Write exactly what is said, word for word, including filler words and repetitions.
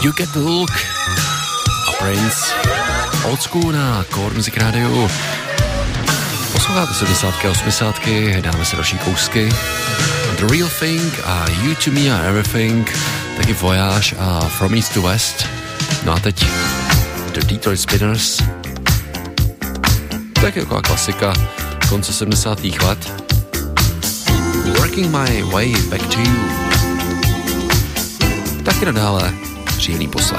You Get The Look a Prince. Old School na Core Music Radio. Posloucháte sedmdesátky a osmdesátky, dáme si další kousky. The Real Thing a You To Me a Everything, taky Voyage a From East to West. No a teď The Detroit Spinners. Tak je taková klasika konce sedmdesátých let. Working My Way Back To You. Taky nadále příjemný poslech.